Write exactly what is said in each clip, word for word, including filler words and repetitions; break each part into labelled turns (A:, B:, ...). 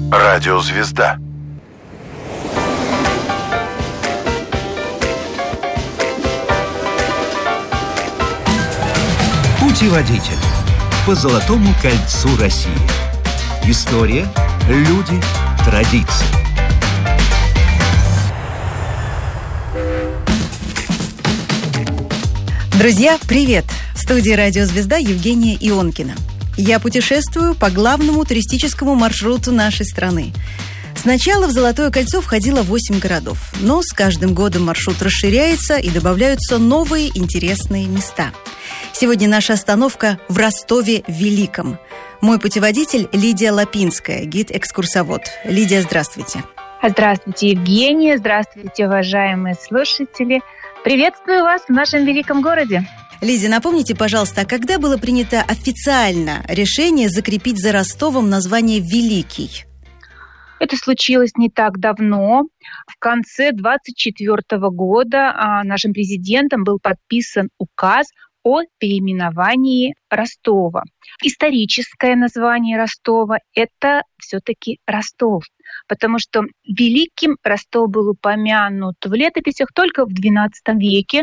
A: Радиозвезда.
B: Путеводитель по Золотому кольцу России. История, люди, традиции.
C: Друзья, привет! В студии «Радиозвезда» Евгения Ионкина. Я путешествую по главному туристическому маршруту нашей страны. Сначала в Золотое кольцо входило восемь городов, но с каждым годом маршрут расширяется и добавляются новые интересные места. Сегодня наша остановка в Ростове-Великом. Мой путеводитель Лидия Лапинская, гид-экскурсовод. Лидия, здравствуйте.
D: Здравствуйте, Евгения. Здравствуйте, уважаемые слушатели. Приветствую вас в нашем великом городе.
C: Лидия, напомните, пожалуйста, а когда было принято официально решение закрепить за Ростовом название «Великий»?
D: Это случилось не так давно. В конце двадцать четвёртого года нашим президентом был подписан указ о переименовании Ростова. Историческое название Ростова – это все-таки Ростов, потому что великим Ростов был упомянут в летописях только в двенадцатом веке.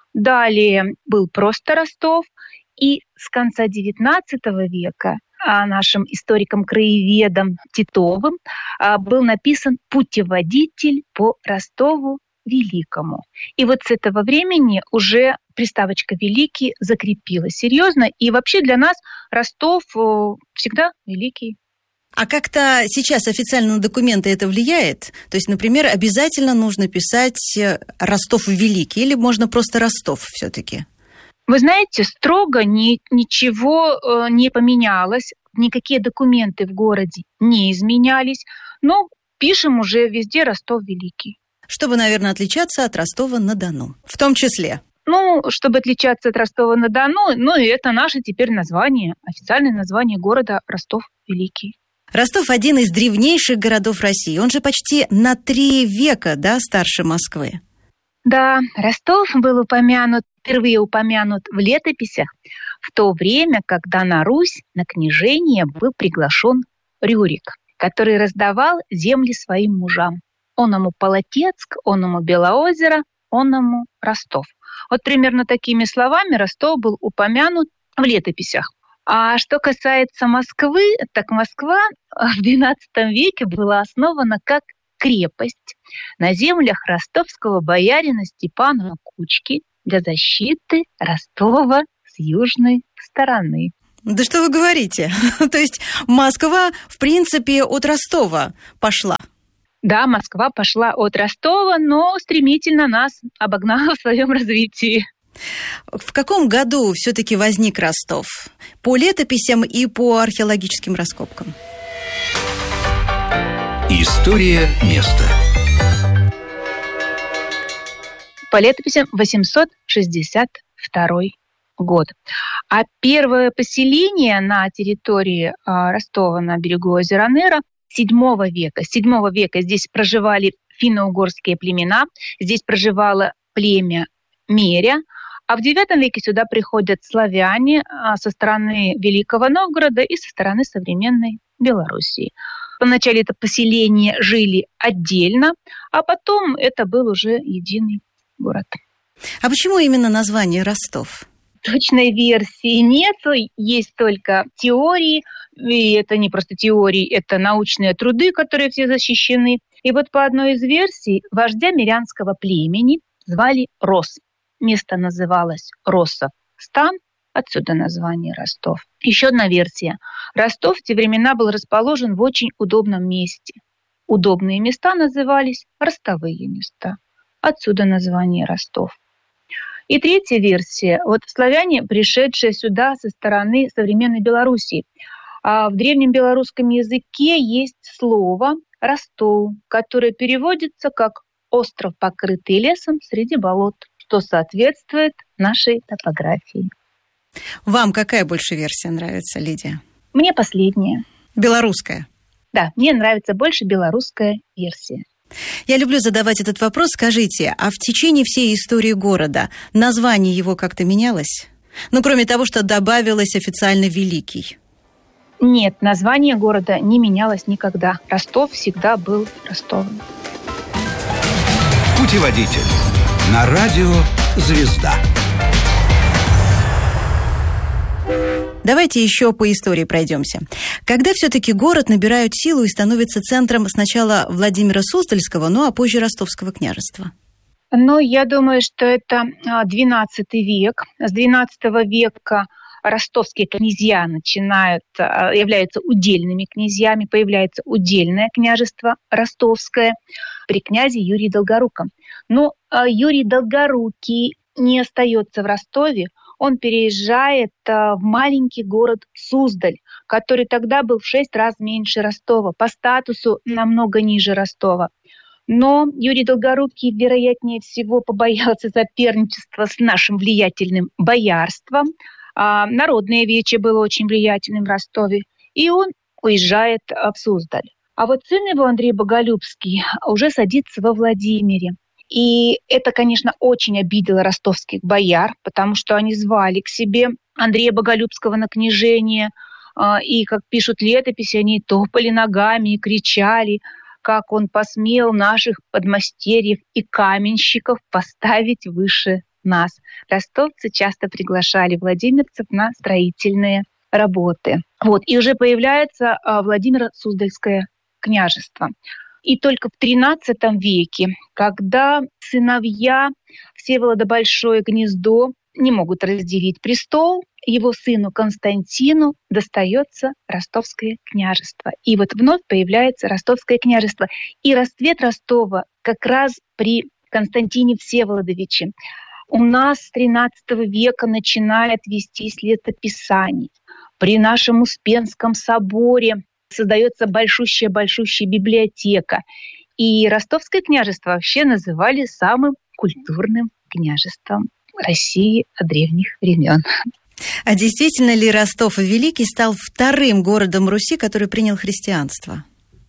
D: Далее был просто Ростов, и с конца девятнадцатого века нашим историком-краеведом Титовым был написан путеводитель по Ростову Великому. И вот с этого времени уже приставочка «Великий» закрепилась серьезно. И вообще для нас Ростов всегда великий.
C: А как-то сейчас официально на документы это влияет? То есть, например, обязательно нужно писать Ростов-Великий или можно просто Ростов все-таки?
D: Вы знаете, строго ни, ничего не поменялось, никакие документы в городе не изменялись, но пишем уже везде Ростов-Великий.
C: Чтобы, наверное, отличаться от Ростова-на-Дону, в том числе.
D: Ну, чтобы отличаться от Ростова-на-Дону, ну и это наше теперь название, официальное название города Ростов-Великий.
C: Ростов – один из древнейших городов России. Он же почти на три века, да, старше Москвы.
D: Да, Ростов был упомянут, впервые упомянут в летописях в то время, когда на Русь на княжение был приглашен Рюрик, который раздавал земли своим мужам. Оному Полотецк, оному Белоозеро, оному Ростов. Вот примерно такими словами Ростов был упомянут в летописях. А что касается Москвы, так Москва в двенадцатом веке была основана как крепость на землях ростовского боярина Степана Кучки для защиты Ростова с южной стороны.
C: Да что вы говорите? То есть Москва, в принципе, от Ростова пошла?
D: Да, Москва пошла от Ростова, но стремительно нас обогнала в своем развитии.
C: В каком году все-таки возник Ростов? По летописям и по археологическим раскопкам.
B: История места.
D: По летописям восемьсот шестьдесят второй год. А первое поселение на территории Ростова на берегу озера Нера седьмого века. С седьмого века здесь проживали финно-угорские племена, здесь проживало племя Меря, а в девятом веке сюда приходят славяне со стороны Великого Новгорода и со стороны современной Белоруссии. Поначалу это поселение жили отдельно, а потом это был уже единый город.
C: А почему именно название Ростов?
D: Точной версии нет, есть только теории, и это не просто теории, это научные труды, которые все защищены. И вот по одной из версий вождя мирянского племени звали Рос. Место называлось Росов стан, отсюда название Ростов. Еще одна версия. Ростов в те времена был расположен в очень удобном месте. Удобные места назывались ростовые места. Отсюда название Ростов. И третья версия. Вот славяне, пришедшие сюда со стороны современной Белоруссии. А в древнем белорусском языке есть слово «Ростов», которое переводится как «остров, покрытый лесом среди болот», что соответствует нашей топографии.
C: Вам какая больше версия нравится, Лидия?
D: Мне последняя.
C: Белорусская?
D: Да, мне нравится больше белорусская версия.
C: Я люблю задавать этот вопрос. Скажите, а в течение всей истории города название его как-то менялось? Ну, кроме того, что добавилось официально «Великий».
D: Нет, название города не менялось никогда. Ростов всегда был Ростовом.
B: Путеводитель на радио «Звезда».
C: Давайте еще по истории пройдемся. Когда все-таки город набирают силу и становится центром сначала Владимира Суздальского, ну а позже Ростовского княжества?
D: Ну, я думаю, что это двенадцатый век. С двенадцатого века ростовские князья начинают, являются удельными князьями, появляется удельное княжество ростовское при князе Юрии Долгоруком. Но Юрий Долгорукий не остается в Ростове, он переезжает в маленький город Суздаль, который тогда был в шесть раз меньше Ростова, по статусу намного ниже Ростова. Но Юрий Долгорукий, вероятнее всего, побоялся соперничества с нашим влиятельным боярством. А народное вече было очень влиятельным в Ростове, и он уезжает в Суздаль. А вот сын его, Андрей Боголюбский, уже садится во Владимире. И это, конечно, очень обидело ростовских бояр, потому что они звали к себе Андрея Боголюбского на княжение. И, как пишут летописи, они топали ногами и кричали, как он посмел наших подмастерьев и каменщиков поставить выше нас. Ростовцы часто приглашали владимирцев на строительные работы. Вот. И уже появляется Владимиро-Суздальское княжество. И только в тринадцатом веке, когда сыновья Всеволода Большое Гнездо не могут разделить престол, его сыну Константину достается Ростовское княжество. И вот вновь появляется Ростовское княжество. И расцвет Ростова как раз при Константине Всеволодовиче. У нас с тринадцатого века начинает вестись летописаний. При нашем Успенском соборе создается большущая-большущая библиотека. И Ростовское княжество вообще называли самым культурным княжеством России от древних времен.
C: А действительно ли Ростов Великий стал вторым городом Руси, который принял христианство?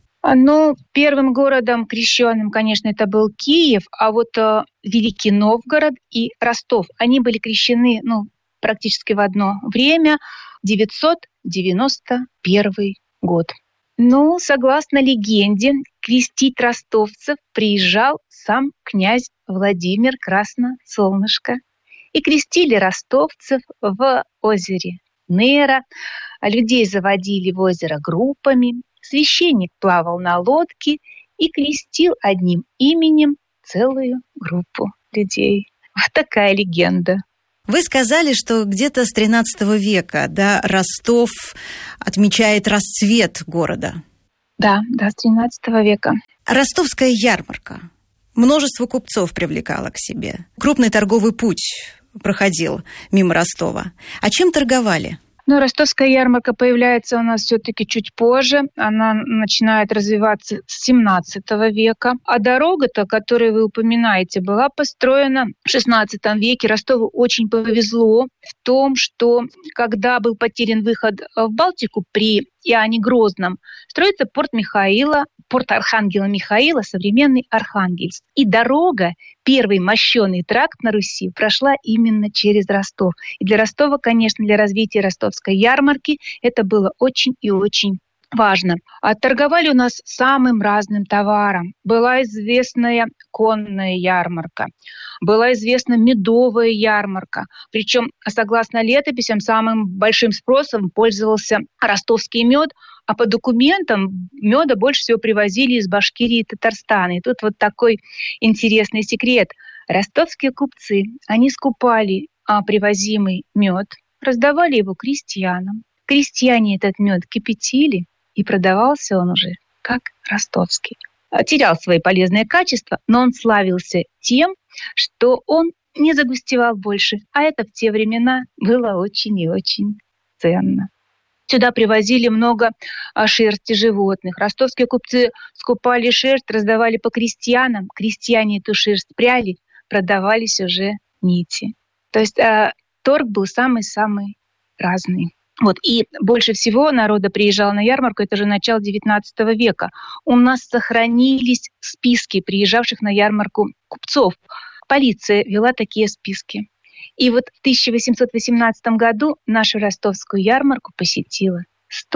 D: Ну, первым городом крещенным, конечно, это был Киев, а вот э, Великий Новгород и Ростов, они были крещены, ну, практически в одно время, девятьсот девяносто первый год. Ну, согласно легенде, крестить ростовцев приезжал сам князь Владимир Красносолнышко. И крестили ростовцев в озере Нера, людей заводили в озеро группами, священник плавал на лодке и крестил одним именем целую группу людей. Вот такая легенда.
C: Вы сказали, что где-то с тринадцатого века, да, Ростов отмечает расцвет города.
D: Да, да, с тринадцатого века.
C: Ростовская ярмарка. Множество купцов привлекала к себе. Крупный торговый путь проходил мимо Ростова. А чем торговали?
D: Ну, ростовская ярмарка появляется у нас все-таки чуть позже. Она начинает развиваться с семнадцатого века. А дорога-то, которую вы упоминаете, была построена в шестнадцатом веке. Ростову очень повезло в том, что когда был потерян выход в Балтику при Иоанне Грозном, строится порт Михаила, порт Архангела Михаила, современный Архангельск. И дорога, первый мощеный тракт на Руси, прошла именно через Ростов. И для Ростова, конечно, для развития ростовской ярмарки это было очень и очень важно. А торговали у нас самым разным товаром. Была известная конная ярмарка, была известна медовая ярмарка. Причем, согласно летописям, самым большим спросом пользовался ростовский мед, а по документам меда больше всего привозили из Башкирии и Татарстана. И тут вот такой интересный секрет. Ростовские купцы, они скупали а, привозимый мед, раздавали его крестьянам. Крестьяне этот мед кипятили, и продавался он уже как ростовский. Терял свои полезные качества, но он славился тем, что он не загустевал больше. А это в те времена было очень и очень ценно. Сюда привозили много шерсти животных. Ростовские купцы скупали шерсть, раздавали по крестьянам. Крестьяне эту шерсть пряли, продавались уже нити. То есть э, торг был самый-самый разный. Вот. И больше всего народа приезжало на ярмарку, это же начало девятнадцатого века. У нас сохранились списки приезжавших на ярмарку купцов. Полиция вела такие списки. И вот в тысяча восемьсот восемнадцатом году нашу ростовскую ярмарку посетило сто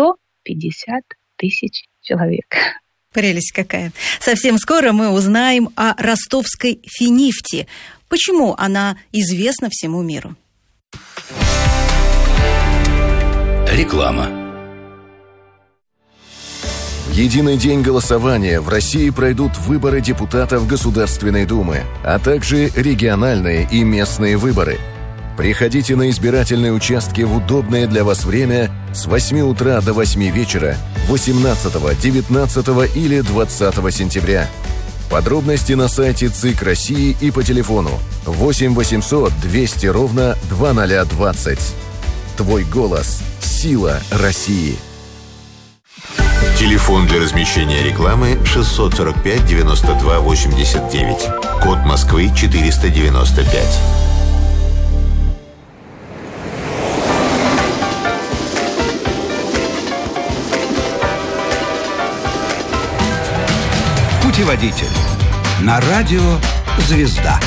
D: пятьдесят тысяч человек.
C: Прелесть какая. Совсем скоро мы узнаем о ростовской финифти. Почему она известна всему миру?
B: Реклама.
A: В единый день голосования в России пройдут выборы депутатов Государственной Думы, а также региональные и местные выборы. Приходите на избирательные участки в удобное для вас время с восьми утра до восьми вечера восемнадцатого, девятнадцатого или двадцатого сентября. Подробности на сайте ЦИК России и по телефону восемь восемьсот двести ровно двадцать двадцать. Твой голос – сила России.
E: Телефон для размещения рекламы шестьсот сорок пять девяносто два восемьдесят девять. Код Москвы четыреста девяносто пять.
B: Путеводитель. На радио «Звезда».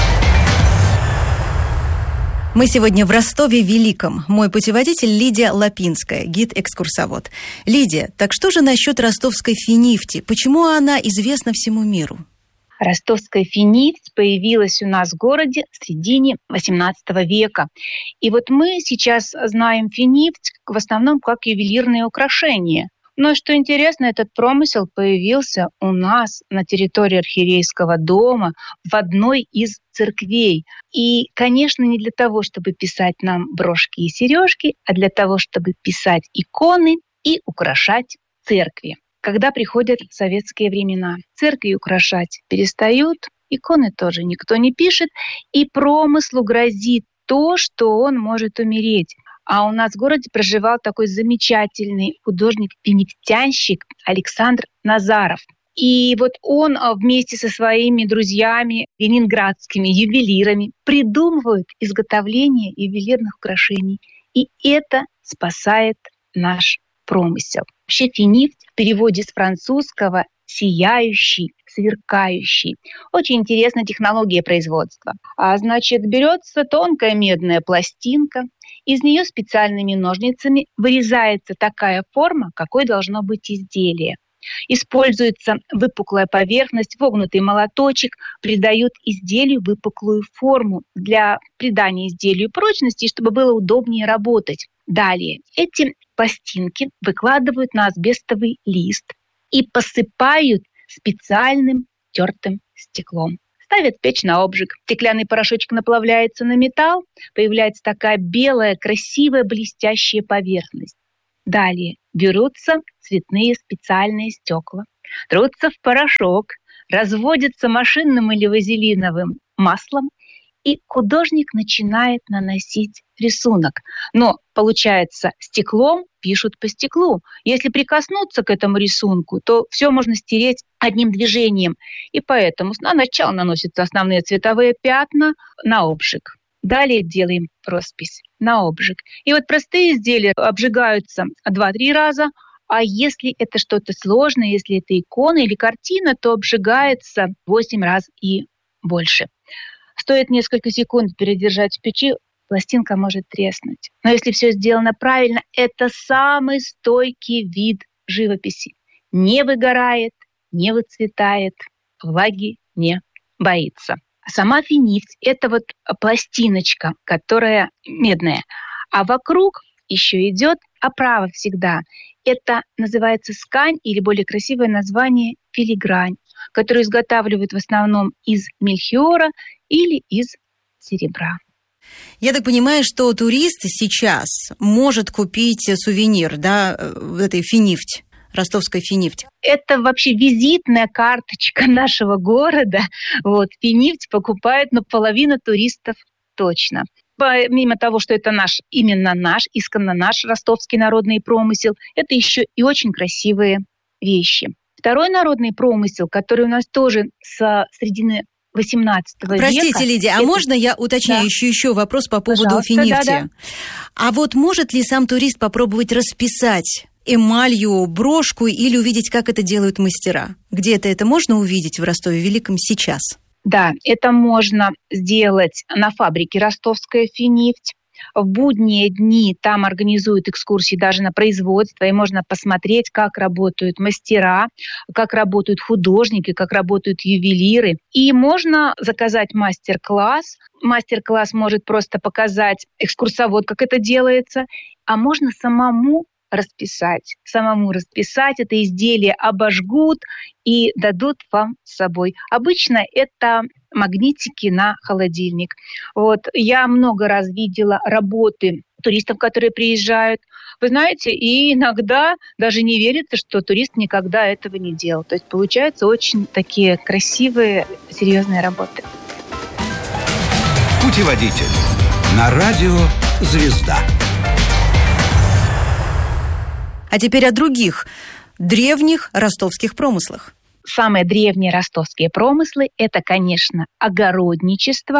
C: Мы сегодня в Ростове-Великом. Мой путеводитель Лидия Лапинская, гид-экскурсовод. Лидия, так что же насчет ростовской финифти? Почему она известна всему миру?
D: Ростовская финифть появилась у нас в городе в середине восемнадцатого века. И вот мы сейчас знаем финифть в основном как ювелирные украшения. Но что интересно, этот промысел появился у нас на территории архиерейского дома в одной из церквей. И, конечно, не для того, чтобы писать нам брошки и сережки, а для того, чтобы писать иконы и украшать церкви. Когда приходят советские времена, церкви украшать перестают, иконы тоже никто не пишет, и промыслу грозит то, что он может умереть. А у нас в городе проживал такой замечательный художник-финифтянщик Александр Назаров. И вот он вместе со своими друзьями, ленинградскими ювелирами, придумывает изготовление ювелирных украшений. И это спасает наш промысел. Вообще финифть в переводе с французского «сияющий», «сверкающий». Очень интересная технология производства. А значит, берется тонкая медная пластинка, из нее специальными ножницами вырезается такая форма, какой должно быть изделие. Используется выпуклая поверхность, вогнутый молоточек придают изделию выпуклую форму для придания изделию прочности, чтобы было удобнее работать. Далее эти пластинки выкладывают на асбестовый лист и посыпают специальным тертым стеклом. Ставят в печь на обжиг. Стеклянный порошочек наплавляется на металл, появляется такая белая, красивая, блестящая поверхность. Далее берутся цветные специальные стекла, трутся в порошок, разводятся машинным или вазелиновым маслом, и художник начинает наносить рисунок. Но, получается, стеклом пишут по стеклу. Если прикоснуться к этому рисунку, то все можно стереть одним движением. И поэтому сначала наносятся основные цветовые пятна на обжиг. Далее делаем роспись на обжиг. И вот простые изделия обжигаются два-три раза, а если это что-то сложное, если это икона или картина, то обжигается восемь раз и больше. Стоит несколько секунд передержать в печи, пластинка может треснуть. Но если все сделано правильно, это самый стойкий вид живописи. Не выгорает, не выцветает, влаги не боится. Сама финифть – это вот пластиночка, которая медная. А вокруг еще идет оправа всегда. Это называется скань, или более красивое название – филигрань, которую изготавливают в основном из мельхиора или из серебра.
C: Я так понимаю, что турист сейчас может купить сувенир, да, этой финифть, ростовской финифть.
D: Это вообще визитная карточка нашего города. Вот, финифть покупают, но половина туристов точно. Помимо того, что это наш, именно наш, исконно наш ростовский народный промысел, это еще и очень красивые вещи. Второй народный промысел, который у нас тоже с середины восемнадцатого века.
C: Простите, Лидия,
D: это...
C: а можно я уточню да. еще, еще вопрос по поводу
D: Пожалуйста,
C: финифти?
D: Да, да.
C: А вот может ли сам турист попробовать расписать эмалью брошку или увидеть, как это делают мастера? Где-то это можно увидеть в Ростове-Великом сейчас?
D: Да, это можно сделать на фабрике «Ростовская финифть». В будние дни там организуют экскурсии даже на производство, и можно посмотреть, как работают мастера, как работают художники, как работают ювелиры. И можно заказать мастер-класс. Мастер-класс может просто показать экскурсовод, как это делается, а можно самому расписать. Самому расписать это изделие, обожгут и дадут вам с собой. Обычно это магнитики на холодильник. Вот. Я много раз видела работы туристов, которые приезжают. Вы знаете, и иногда даже не верится, что турист никогда этого не делал. То есть получаются очень такие красивые, серьезные работы.
B: Путеводитель на радио «Звезда».
C: А теперь о других древних ростовских промыслах.
D: Самые древние ростовские промыслы – это, конечно, огородничество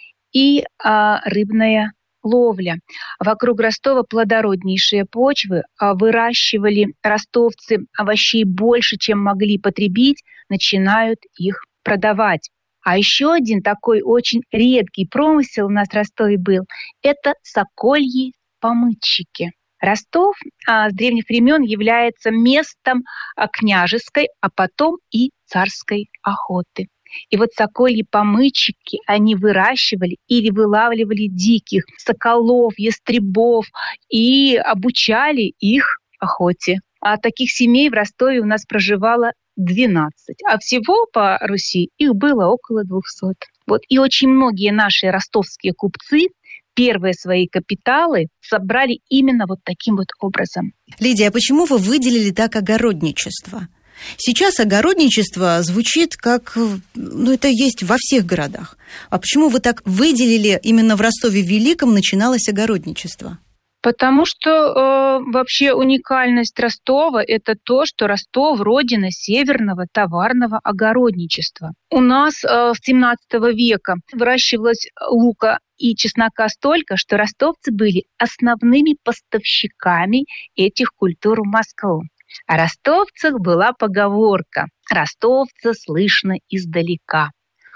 D: и а, рыбная ловля. Вокруг Ростова плодороднейшие почвы, а, выращивали ростовцы овощей больше, чем могли потребить, начинают их продавать. А еще один такой очень редкий промысел у нас в Ростове был – это сокольи помытчики. Ростов а, с древних времен является местом а, княжеской, а потом и царской охоты. И вот сокольи-помытчики, они выращивали или вылавливали диких соколов, ястребов и обучали их охоте. А таких семей в Ростове у нас проживало двенадцать, а всего по Руси их было около двухсот. Вот. И очень многие наши ростовские купцы первые свои капиталы собрали именно вот таким вот образом.
C: Лидия, а почему вы выделили так огородничество? Сейчас огородничество звучит как, ну, это есть во всех городах. А почему вы так выделили именно в Ростове-Великом начиналось огородничество?
D: Потому что э, вообще уникальность Ростова – это то, что Ростов – родина северного товарного огородничества. У нас э, с семнадцатого века выращивалось лука и чеснока столько, что ростовцы были основными поставщиками этих культур в Москву. О ростовцах была поговорка «Ростовца слышно издалека».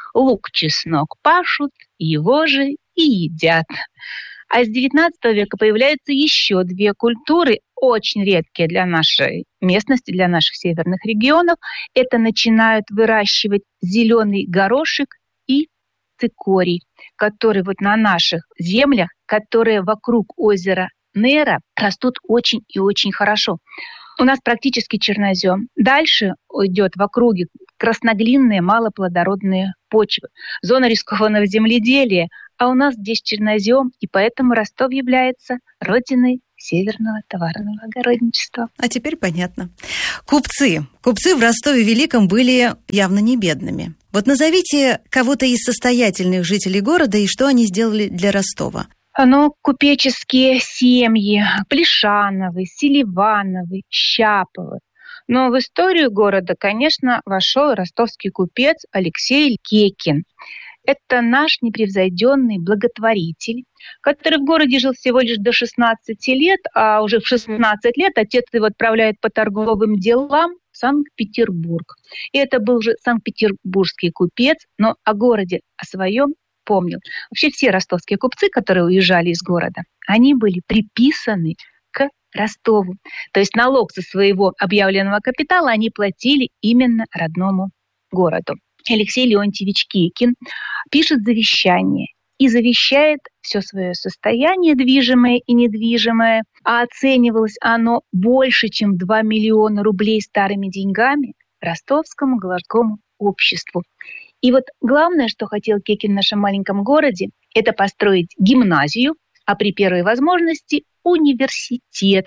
D: Лук-чеснок пашут, его же и едят. А с девятнадцатого века появляются еще две культуры, очень редкие для нашей местности, для наших северных регионов. Это начинают выращивать зеленый горошек и цикорий, который вот на наших землях, которые вокруг озера Нера, растут очень и очень хорошо. У нас практически чернозем. Дальше идет в округе красноглинные малоплодородные почвы. Зона рискованного земледелия. А у нас здесь чернозем, и поэтому Ростов является родиной северного товарного огородничества.
C: А теперь понятно. Купцы. Купцы в Ростове-Великом были явно не бедными. Вот назовите кого-то из состоятельных жителей города и что они сделали для Ростова.
D: Ну, купеческие семьи Плешановы, Селивановы, Щаповы. Но в историю города, конечно, вошел ростовский купец Алексей Кекин. Это наш непревзойденный благотворитель, который в городе жил всего лишь до шестнадцати лет, а уже в шестнадцать лет отец его отправляет по торговым делам в Санкт-Петербург. И это был же санкт-петербургский купец, но о городе, о своем помнил. Вообще все ростовские купцы, которые уезжали из города, они были приписаны к Ростову. То есть налог со своего объявленного капитала они платили именно родному городу. Алексей Леонтьевич Кекин пишет завещание и завещает все свое состояние, движимое и недвижимое, а оценивалось оно больше, чем два миллиона рублей старыми деньгами ростовскому городскому обществу. И вот главное, что хотел Кекин в нашем маленьком городе, это построить гимназию, а при первой возможности университет.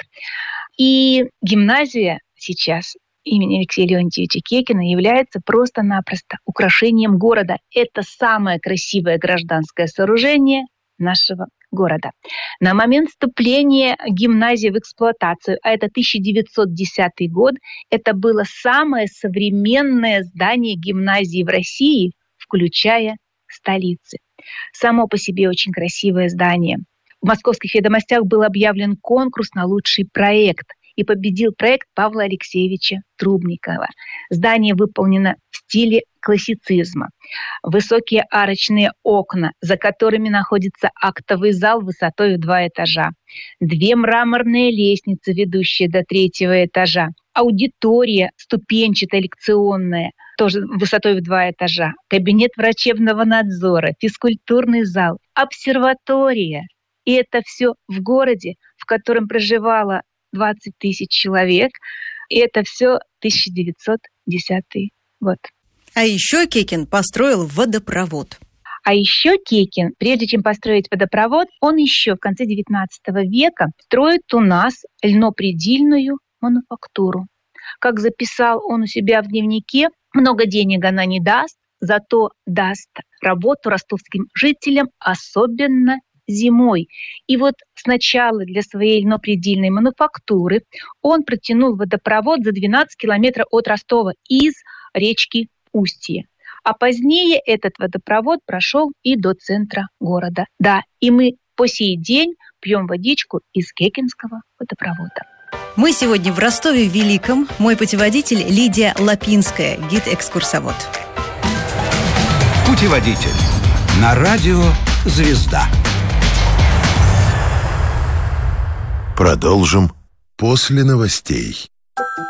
D: И гимназия сейчас имени Алексея Леонтьевича Кекина является просто-напросто украшением города. Это самое красивое гражданское сооружение нашего города. На момент вступления гимназии в эксплуатацию, а это тысяча девятьсот десятый год, это было самое современное здание гимназии в России, включая столицы. Само по себе очень красивое здание. В московских ведомостях был объявлен конкурс на лучший проект, и победил проект Павла Алексеевича Трубникова. Здание выполнено в стиле классицизма. Высокие арочные окна, за которыми находится актовый зал высотой в два этажа. Две мраморные лестницы, ведущие до третьего этажа. Аудитория ступенчатая, лекционная, тоже высотой в два этажа. Кабинет врачебного надзора, физкультурный зал, обсерватория. И это все в городе, в котором проживало двадцать тысяч человек. И это все тысяча девятьсот десятый год.
C: А еще Кекин построил водопровод.
D: А еще Кекин, прежде чем построить водопровод, он еще в конце девятнадцатого века строит у нас льнопредельную мануфактуру. Как записал он у себя в дневнике, много денег она не даст, зато даст работу ростовским жителям, особенно зимой. И вот сначала для своей льнопредельной мануфактуры он протянул водопровод за двенадцать километров от Ростова из речки Устье. А позднее этот водопровод прошел и до центра города. Да, и мы по сей день пьем водичку из Кекинского водопровода.
C: Мы сегодня в Ростове-Великом. Мой путеводитель Лидия Лапинская, гид-экскурсовод.
B: Путеводитель на радио «Звезда».
E: Продолжим после новостей.